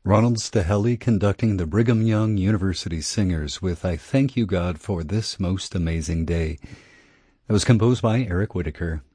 Ronald Stahelli conducting the Brigham Young University Singers with I Thank You God for This Most Amazing Day. It was composed by Eric Whitacre.